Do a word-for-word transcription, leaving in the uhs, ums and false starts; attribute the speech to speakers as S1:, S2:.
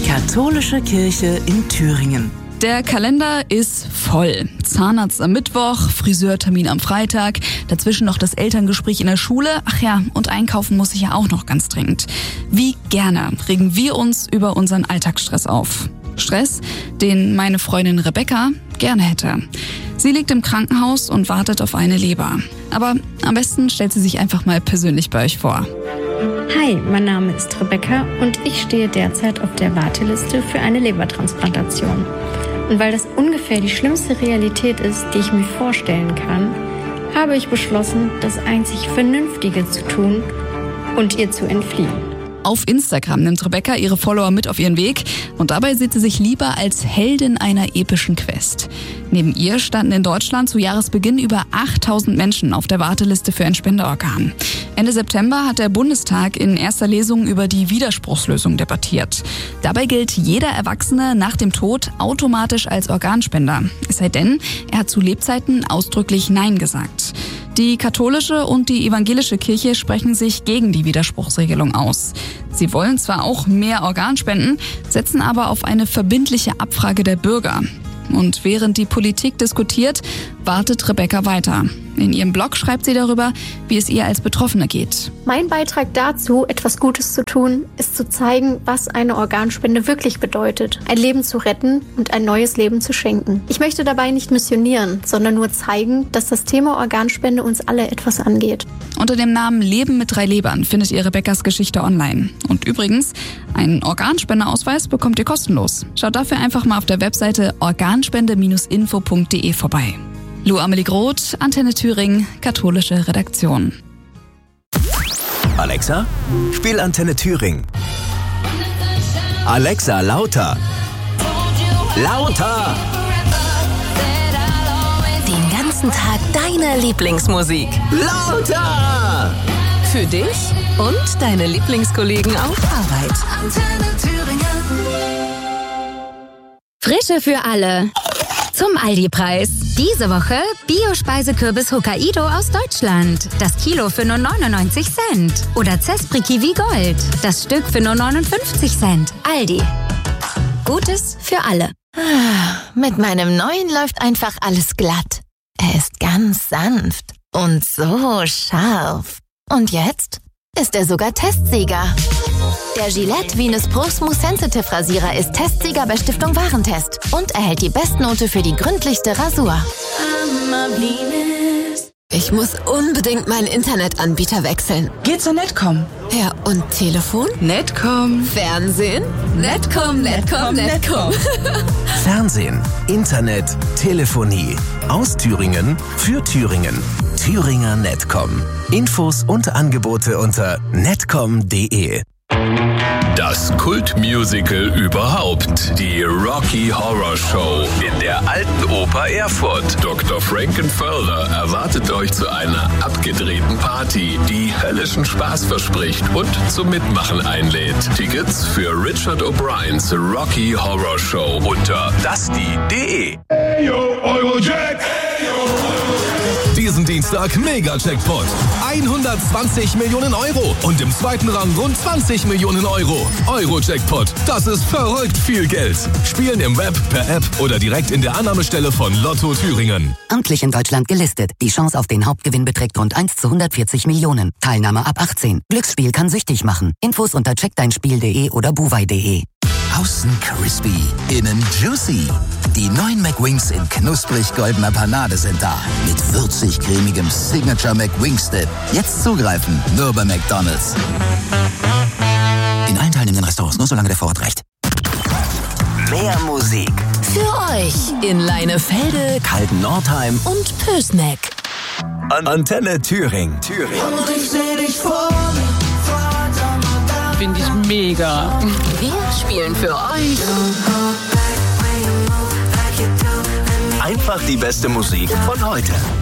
S1: Katholische Kirche in Thüringen.
S2: Der Kalender ist voll. Zahnarzt am Mittwoch, Friseurtermin am Freitag, dazwischen noch das Elterngespräch in der Schule. Ach ja, und einkaufen muss ich ja auch noch ganz dringend. Wie gerne regen wir uns über unseren Alltagsstress auf. Stress, den meine Freundin Rebecca gerne hätte. Sie liegt im Krankenhaus und wartet auf eine Leber. Aber am besten stellt sie sich einfach mal persönlich bei euch vor.
S3: Hi, mein Name ist Rebecca und ich stehe derzeit auf der Warteliste für eine Lebertransplantation. Und weil das ungefähr die schlimmste Realität ist, die ich mir vorstellen kann, habe ich beschlossen, das einzig Vernünftige zu tun und ihr zu entfliehen.
S2: Auf Instagram nimmt Rebecca ihre Follower mit auf ihren Weg und dabei sieht sie sich lieber als Heldin einer epischen Quest. Neben ihr standen in Deutschland zu Jahresbeginn über achttausend Menschen auf der Warteliste für ein Spenderorgan. Ende September hat der Bundestag in erster Lesung über die Widerspruchslösung debattiert. Dabei gilt jeder Erwachsene nach dem Tod automatisch als Organspender. Es sei denn, er hat zu Lebzeiten ausdrücklich Nein gesagt. Die katholische und die evangelische Kirche sprechen sich gegen die Widerspruchsregelung aus. Sie wollen zwar auch mehr Organspenden, setzen aber auf eine verbindliche Abfrage der Bürger. Und während die Politik diskutiert, wartet Rebecca weiter. In ihrem Blog schreibt sie darüber, wie es ihr als Betroffene geht.
S3: Mein Beitrag dazu, etwas Gutes zu tun, ist zu zeigen, was eine Organspende wirklich bedeutet. Ein Leben zu retten und ein neues Leben zu schenken. Ich möchte dabei nicht missionieren, sondern nur zeigen, dass das Thema Organspende uns alle etwas angeht.
S2: Unter dem Namen Leben mit drei Lebern findet ihr Rebeccas Geschichte online. Und übrigens, einen Organspenderausweis bekommt ihr kostenlos. Schaut dafür einfach mal auf der Webseite organspende Bindestrich info punkt de vorbei. Lou Amelie Groth, Antenne Thüringen, katholische Redaktion.
S4: Alexa, spiel Antenne Thüringen. Alexa, lauter. Lauter!
S5: Den ganzen Tag deine Lieblingsmusik.
S4: Lauter!
S5: Für dich und deine Lieblingskollegen auf Arbeit.
S6: Antenne Thüringen.
S7: Frische für alle. Zum Aldi-Preis. Diese Woche Bio-Speisekürbis Hokkaido aus Deutschland. Das Kilo für nur neunundneunzig Cent. Oder Zespri Kiwi Gold. Das Stück für nur neunundfünfzig Cent. Aldi. Gutes für alle.
S5: Mit meinem neuen läuft einfach alles glatt. Er ist ganz sanft und so scharf. Und jetzt ist er sogar Testsieger. Der Gillette Venus Pro Smooth Sensitive Rasierer ist Testsieger bei Stiftung Warentest und erhält die Bestnote für die gründlichste Rasur. Ich muss unbedingt meinen Internetanbieter wechseln.
S1: Geh zur Netcom.
S5: Ja, und Telefon?
S1: Netcom.
S5: Fernsehen? Netcom, Netcom, Netcom.
S4: Fernsehen, Internet, Telefonie. Aus Thüringen, für Thüringen. Thüringer Netcom. Infos und Angebote unter netcom punkt de.
S8: Das Kultmusical überhaupt. Die Rocky Horror Show in der Alten Oper Erfurt. Doktor Frankenfurter erwartet euch zu einer abgedrehten Party, die höllischen Spaß verspricht und zum Mitmachen einlädt. Tickets für Richard O'Briens Rocky Horror Show unter dusty punkt de.
S9: Eyo, Eurojack!
S10: Diesen Dienstag Mega-Jackpot. hundertzwanzig Millionen Euro und im zweiten Rang rund zwanzig Millionen Euro. Euro-Jackpot, das ist verrückt viel Geld. Spielen im Web, per App oder direkt in der Annahmestelle von Lotto Thüringen.
S11: Amtlich in Deutschland gelistet. Die Chance auf den Hauptgewinn beträgt rund eins zu hundertvierzig Millionen. Teilnahme ab achtzehn. Glücksspiel kann süchtig machen. Infos unter check dein spiel punkt de oder buwei punkt de.
S4: Außen crispy, innen juicy. Die neuen McWings in knusprig goldener Panade sind da. Mit würzig-cremigem Signature McWings Dip. Jetzt zugreifen, nur bei McDonald's. In allen teilnehmenden Restaurants, nur solange der Vorort reicht. Mehr Musik.
S5: Für euch in Leinefelde,
S4: Kalten-Nordheim
S5: und Pößneck.
S4: An Antenne Thüringen. Thüringen.
S6: Und ich seh dich vor mir.
S2: Finde ich mega.
S5: Wir spielen für euch
S4: Einfach die beste Musik von heute.